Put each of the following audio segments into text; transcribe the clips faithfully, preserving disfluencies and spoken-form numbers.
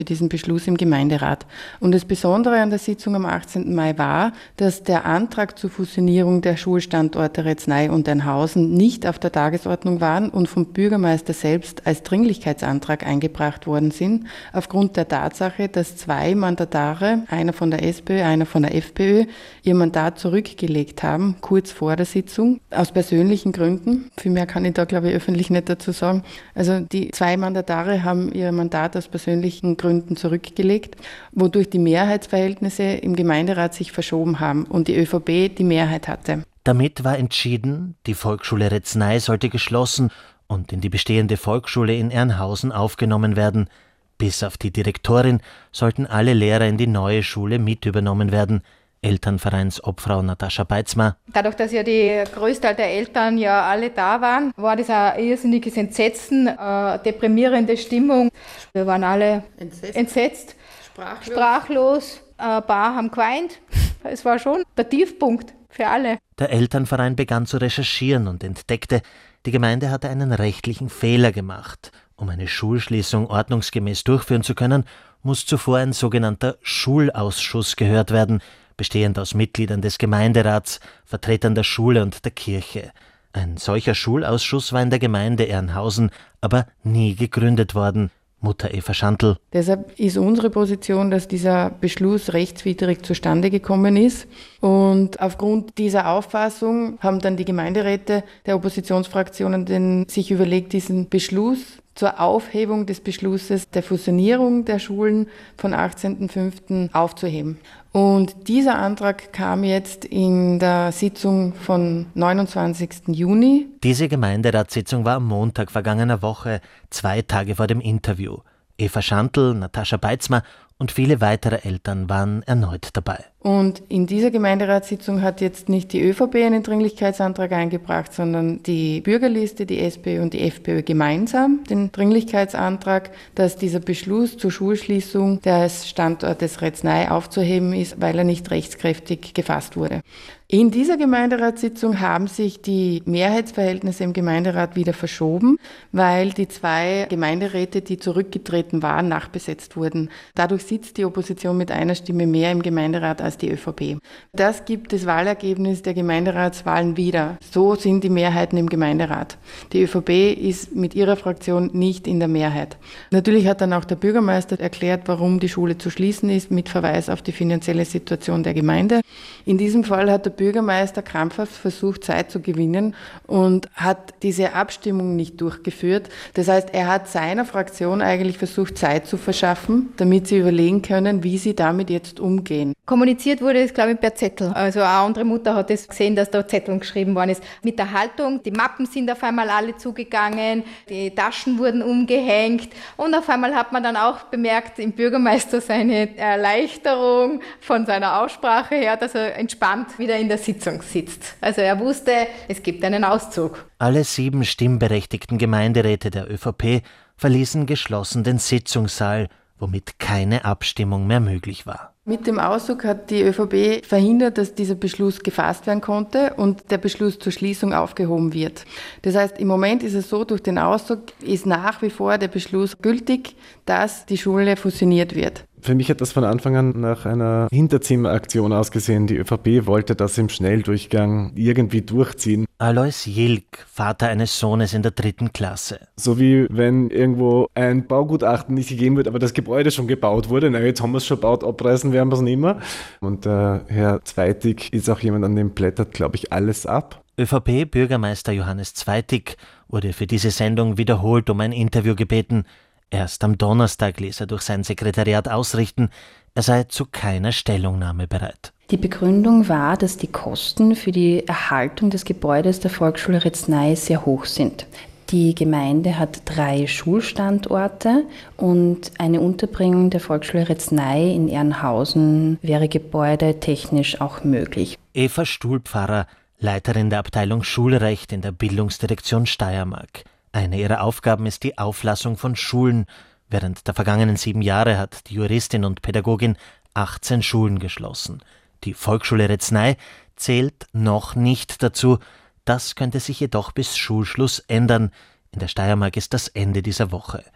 für diesen Beschluss im Gemeinderat. Und das Besondere an der Sitzung am achtzehnten Mai war, dass der Antrag zur Fusionierung der Schulstandorte Retznay und Deinhausen nicht auf der Tagesordnung waren und vom Bürgermeister selbst als Dringlichkeitsantrag eingebracht worden sind, aufgrund der Tatsache, dass zwei Mandatare, einer von der SPÖ, einer von der FPÖ, ihr Mandat zurückgelegt haben, kurz vor der Sitzung, aus persönlichen Gründen. Viel mehr kann ich da, glaube ich, öffentlich nicht dazu sagen. Also die zwei Mandatare haben ihr Mandat aus persönlichen Gründen zurückgelegt, wodurch die Mehrheitsverhältnisse im Gemeinderat sich verschoben haben und die ÖVP die Mehrheit hatte. Damit war entschieden, die Volksschule Retznay sollte geschlossen und in die bestehende Volksschule in Ernhausen aufgenommen werden. Bis auf die Direktorin sollten alle Lehrer in die neue Schule mit übernommen werden. Elternvereinsobfrau Natascha Beitzma. Dadurch, dass ja die Großteil der Eltern ja alle da waren, war das ein irrsinniges Entsetzen, eine deprimierende Stimmung. Wir waren alle entsetzt, entsetzt sprachlos. sprachlos. Ein paar haben geweint. Es war schon der Tiefpunkt für alle. Der Elternverein begann zu recherchieren und entdeckte, die Gemeinde hatte einen rechtlichen Fehler gemacht. Um eine Schulschließung ordnungsgemäß durchführen zu können, muss zuvor ein sogenannter Schulausschuss gehört werden, bestehend aus Mitgliedern des Gemeinderats, Vertretern der Schule und der Kirche. Ein solcher Schulausschuss war in der Gemeinde Ernhausen aber nie gegründet worden. Mutter Eva Schantl. Deshalb ist unsere Position, dass dieser Beschluss rechtswidrig zustande gekommen ist. Und aufgrund dieser Auffassung haben dann die Gemeinderäte der Oppositionsfraktionen den, sich überlegt, diesen Beschluss zur Aufhebung des Beschlusses der Fusionierung der Schulen von achtzehnten fünften aufzuheben. Und dieser Antrag kam jetzt in der Sitzung von neunundzwanzigsten Juni. Diese Gemeinderatssitzung war am Montag vergangener Woche, zwei Tage vor dem Interview. Eva Schantl, Natascha Beitzma und viele weitere Eltern waren erneut dabei. Und in dieser Gemeinderatssitzung hat jetzt nicht die ÖVP einen Dringlichkeitsantrag eingebracht, sondern die Bürgerliste, die SPÖ und die FPÖ gemeinsam den Dringlichkeitsantrag, dass dieser Beschluss zur Schulschließung des Standortes Retznay aufzuheben ist, weil er nicht rechtskräftig gefasst wurde. In dieser Gemeinderatssitzung haben sich die Mehrheitsverhältnisse im Gemeinderat wieder verschoben, weil die zwei Gemeinderäte, die zurückgetreten waren, nachbesetzt wurden. Dadurch sitzt die Opposition mit einer Stimme mehr im Gemeinderat als die ÖVP. Das gibt das Wahlergebnis der Gemeinderatswahlen wieder. So sind die Mehrheiten im Gemeinderat. Die ÖVP ist mit ihrer Fraktion nicht in der Mehrheit. Natürlich hat dann auch der Bürgermeister erklärt, warum die Schule zu schließen ist, mit Verweis auf die finanzielle Situation der Gemeinde. In diesem Fall hat der Bürgermeister krampfhaft versucht, Zeit zu gewinnen und hat diese Abstimmung nicht durchgeführt. Das heißt, er hat seiner Fraktion eigentlich versucht, Zeit zu verschaffen, damit sie überlegen können, wie sie damit jetzt umgehen. Kommuniziert wurde es, glaube ich, per Zettel. Also eine andere Mutter hat es gesehen, dass da Zettel geschrieben worden ist. Mit der Haltung, die Mappen sind auf einmal alle zugegangen, die Taschen wurden umgehängt und auf einmal hat man dann auch bemerkt, im Bürgermeister seine Erleichterung von seiner Aussprache her, dass er entspannt wieder in der Sitzung sitzt. Also er wusste, es gibt einen Auszug. Alle sieben stimmberechtigten Gemeinderäte der ÖVP verließen geschlossen den Sitzungssaal, womit keine Abstimmung mehr möglich war. Mit dem Auszug hat die ÖVP verhindert, dass dieser Beschluss gefasst werden konnte und der Beschluss zur Schließung aufgehoben wird. Das heißt, im Moment ist es so, durch den Auszug ist nach wie vor der Beschluss gültig, dass die Schule fusioniert wird. Für mich hat das von Anfang an nach einer Hinterzimmeraktion ausgesehen. Die ÖVP wollte das im Schnelldurchgang irgendwie durchziehen. Alois Jilk, Vater eines Sohnes in der dritten Klasse. So wie wenn irgendwo ein Baugutachten nicht gegeben wird, aber das Gebäude schon gebaut wurde. Na, jetzt haben wir es schon gebaut, abreißen werden wir es nicht mehr. Und der Herr Zweitig ist auch jemand, an dem blättert, glaube ich, alles ab. ÖVP-Bürgermeister Johannes Zweitig wurde für diese Sendung wiederholt um ein Interview gebeten. Erst am Donnerstag ließ er durch sein Sekretariat ausrichten, er sei zu keiner Stellungnahme bereit. Die Begründung war, dass die Kosten für die Erhaltung des Gebäudes der Volksschule Retznay sehr hoch sind. Die Gemeinde hat drei Schulstandorte und eine Unterbringung der Volksschule Retznay in Ernhausen wäre gebäudetechnisch auch möglich. Eva Stuhlpfarrer, Leiterin der Abteilung Schulrecht in der Bildungsdirektion Steiermark. Eine ihrer Aufgaben ist die Auflassung von Schulen. Während der vergangenen sieben Jahre hat die Juristin und Pädagogin achtzehn Schulen geschlossen. Die Volksschule Retznay zählt noch nicht dazu. Das könnte sich jedoch bis Schulschluss ändern. In der Steiermark ist das Ende dieser Woche.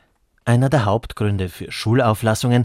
Einer der Hauptgründe für Schulauflassungen